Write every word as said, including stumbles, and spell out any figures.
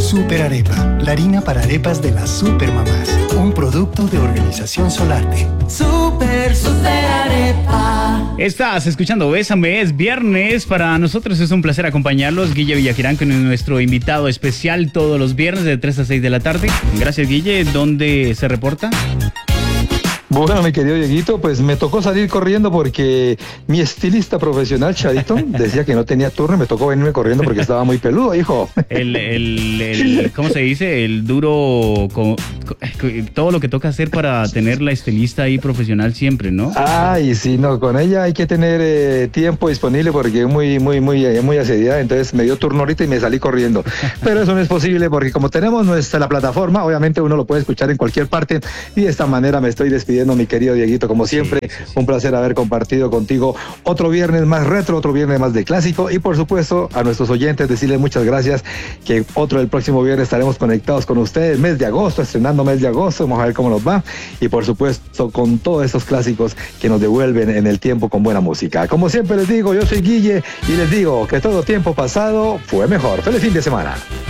Super Arepa, la harina para arepas de las supermamás. Un producto de Organización Solarte. Super, super arepa. Estás escuchando Bésame, es viernes. Para nosotros es un placer acompañarlos. Guille Villaquirán, que es nuestro invitado especial todos los viernes de tres a seis de la tarde. Gracias, Guille. ¿Dónde se reporta? Bueno, mi querido Dieguito, pues me tocó salir corriendo porque mi estilista profesional, Charito, decía que no tenía turno y me tocó venirme corriendo porque estaba muy peludo, hijo. El, el, el ¿cómo se dice? El duro, co, co, todo lo que toca hacer para tener la estilista ahí profesional siempre, ¿no? Ay, sí, no, con ella hay que tener eh, tiempo disponible porque es muy, muy, muy, muy asediada, entonces me dio turno ahorita y me salí corriendo. Pero eso no es posible porque como tenemos nuestra la plataforma, obviamente uno lo puede escuchar en cualquier parte y de esta manera me estoy despidiendo, mi querido Dieguito, como siempre, sí, sí, sí. Un placer haber compartido contigo otro viernes más retro, otro viernes más de clásico y por supuesto a nuestros oyentes decirles muchas gracias, que otro el próximo viernes estaremos conectados con ustedes, mes de agosto, estrenando mes de agosto, vamos a ver cómo nos va y por supuesto con todos esos clásicos que nos devuelven en el tiempo con buena música. Como siempre les digo, yo soy Guille y les digo que todo tiempo pasado fue mejor. Feliz fin de semana.